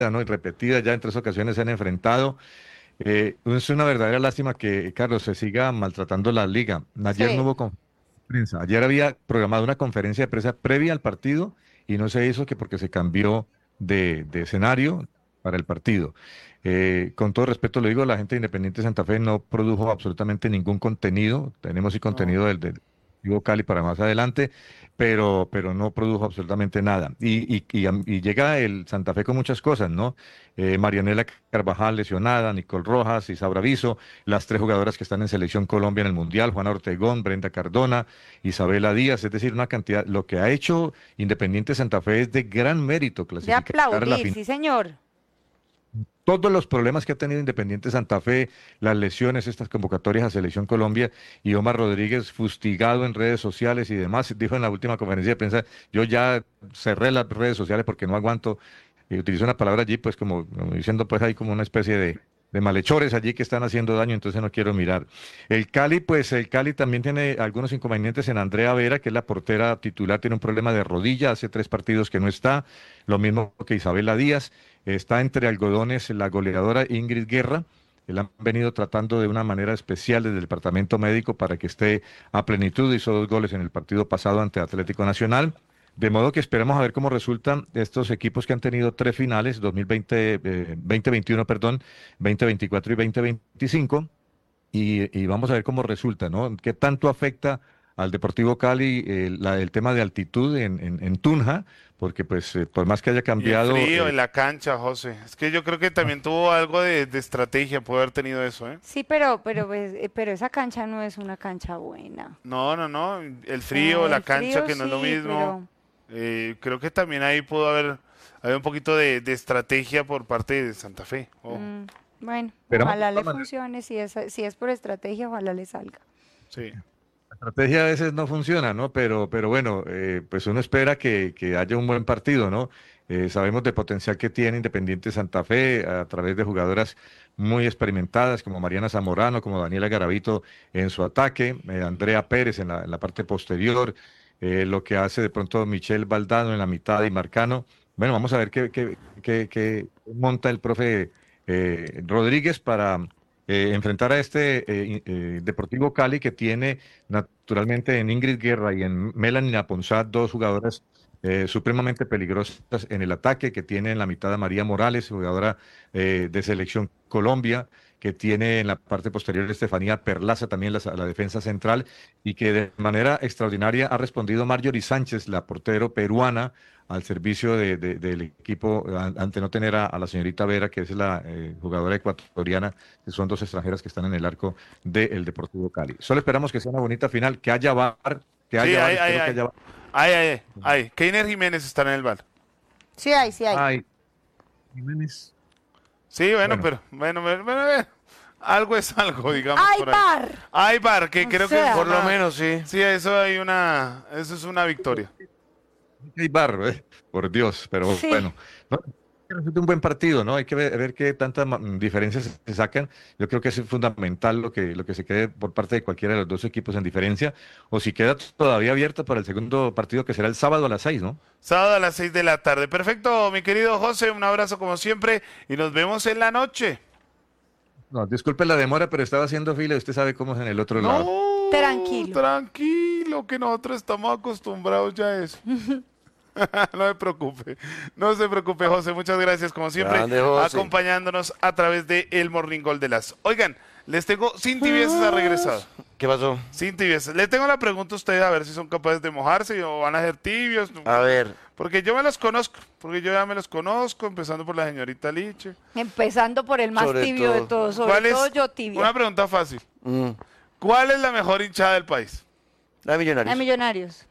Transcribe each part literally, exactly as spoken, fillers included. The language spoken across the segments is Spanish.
¿no? Y repetidas, ya en tres ocasiones se han enfrentado. Eh, es una verdadera lástima que, Carlos, se siga maltratando la liga. Ayer no Sí. hubo conferencia de prensa. Ayer había programado una conferencia de prensa previa al partido y no se hizo que porque se cambió de, de escenario para el partido. Eh, con todo respeto lo digo, la gente de Independiente Santa Fe no produjo absolutamente ningún contenido. Tenemos sí No. contenido del, del Deportivo Cali para más adelante, pero, pero no produjo absolutamente nada. Y, y, y, am- y llega el Santa Fe con muchas cosas, ¿no? Eh, Marianela Carvajal lesionada, Nicole Rojas, Isaura Viso, las tres jugadoras que están en Selección Colombia en el Mundial, Juana Ortegón, Brenda Cardona, Isabela Díaz, es decir, una cantidad, lo que ha hecho Independiente Santa Fe es de gran mérito De clasificar a la aplaudir, final. sí, señor. Todos los problemas que ha tenido Independiente Santa Fe, las lesiones, estas convocatorias a Selección Colombia y Omar Rodríguez fustigado en redes sociales y demás, dijo en la última conferencia de prensa, yo ya cerré las redes sociales porque no aguanto, y utilizó una palabra allí, pues como, como diciendo, pues hay como una especie de, de malhechores allí que están haciendo daño, entonces no quiero mirar. El Cali, pues el Cali también tiene algunos inconvenientes en Andrea Vera, que es la portera titular, tiene un problema de rodilla, hace tres partidos que no está, lo mismo que Isabela Díaz. Está entre algodones la goleadora Ingrid Guerra. que La han venido tratando de una manera especial desde el departamento médico para que esté a plenitud. Hizo dos goles en el partido pasado ante Atlético Nacional. De modo que esperemos a ver cómo resultan estos equipos que han tenido tres finales, dos mil veinte, eh, dos mil veintiuno, perdón, dos mil veinticuatro y dos mil veinticinco. Y, y vamos a ver cómo resulta, ¿no? ¿Qué tanto afecta al Deportivo Cali eh, la- el tema de altitud en, en- en Tunja? Porque pues eh, por más que haya Y el cambiado, frío eh, en la cancha, José. Es que yo creo que también tuvo algo de, de estrategia, puede haber tenido eso, ¿eh? Sí, pero, pero, pues, eh, pero esa cancha no es una cancha buena. No, no, no. El frío, Eh, la el cancha, frío que no es lo sí, mismo. pero Eh, creo que también ahí pudo haber, haber un poquito de, de estrategia por parte de Santa Fe. Ojo. mm, bueno, esperamos de ojalá le todas maneras. funcione. Si es, si es por estrategia, ojalá le salga. Sí. La estrategia a veces no funciona, ¿no? Pero, pero bueno, eh, pues uno espera que, que haya un buen partido, ¿no? Eh, sabemos del potencial que tiene Independiente Santa Fe a través de jugadoras muy experimentadas como Mariana Zamorano, como Daniela Garavito en su ataque, eh, Andrea Pérez en la, en la parte posterior, eh, lo que hace de pronto Michelle Valdano en la mitad y Marcano. Bueno, vamos a ver qué, qué, qué- qué monta el profe eh, Rodríguez para eh, enfrentar a este eh, eh, Deportivo Cali que tiene naturalmente en Ingrid Guerra y en Melanie Aponzat dos jugadoras eh, supremamente peligrosas en el ataque, que tiene en la mitad a María Morales, jugadora eh, de Selección Colombia, que tiene en la parte posterior Estefanía Perlaza, también la, la defensa central, y que de manera extraordinaria ha respondido Marjorie Sánchez, la portero peruana, al servicio de- de- del equipo, a- ante no tener a, a la señorita Vera, que es la eh, jugadora ecuatoriana, que son dos extranjeras que están en el arco del Deportivo Cali. Solo esperamos que sea una bonita final, que haya V A R, que Sí, haya V A R, ay, ay, espero que ay. haya V Ay, ay, ay. A R. ay. Keiner Jiménez está en el bar. Sí hay, sí hay. Ay, Jiménez. Sí, bueno, Bueno, pero, bueno, bueno, bueno, bueno. Algo es algo, digamos, ¡Ay, por ahí. bar! Ay, bar, que O creo que es sea, Por lo una. menos, sí. Sí, eso hay una. Eso es una victoria. hay V A R, eh, por Dios, pero sí. bueno. No, que resulte un buen partido, ¿no? Hay que ver, ver qué tantas ma- mm, diferencias se sacan. Yo creo que es fundamental lo que, lo que se quede por parte de cualquiera de los dos equipos en diferencia, o si queda todavía abierto para el segundo partido que será el sábado a las seis, ¿no? Sábado a las seis de la tarde. Perfecto, mi querido José, un abrazo como siempre y nos vemos en la noche. No, disculpe la demora, pero estaba haciendo fila y usted sabe cómo es en el otro lado. No, Tranquilo. tranquilo, que nosotros estamos acostumbrados ya a eso. No se preocupe, no se preocupe, José. Muchas gracias, como siempre, Grande, José. acompañándonos a través de El Morning Gol de las. Oigan, les tengo, sin tibiezas ha regresado. ¿Qué pasó? Sin tibiezas. Le tengo la pregunta a ustedes a ver si son capaces de mojarse o van a ser tibios. A ver, Porque yo me los conozco, porque yo ya me los conozco, empezando por la señorita Liche. Empezando por el más Sobre tibio de todo. todos, sobre ¿Cuál es? todo yo tibio. Una pregunta fácil. mm, ¿Cuál es la mejor hinchada del país? la de Millonarios. A Millonarios.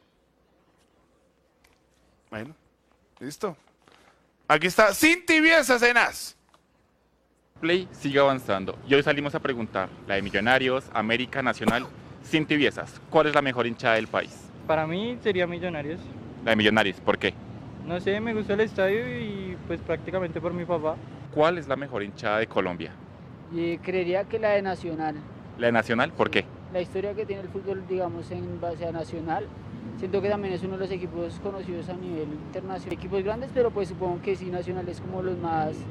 Bueno, listo. Aquí está, sin tibiezas, Enas. Play sigue avanzando y hoy salimos a preguntar, la de Millonarios, América, Nacional, sin tibiezas, ¿cuál es la mejor hinchada del país? Para mí sería Millonarios. La de Millonarios, ¿por qué? No sé, me gustó el estadio y pues prácticamente por mi papá. ¿Cuál es la mejor hinchada de Colombia? Y creería que la de Nacional. La de Nacional, ¿por qué? La historia que tiene el fútbol, digamos, en base a Nacional, Siento que también es uno de los equipos conocidos a nivel internacional. Equipos grandes, pero pues supongo que sí, Nacional es como los más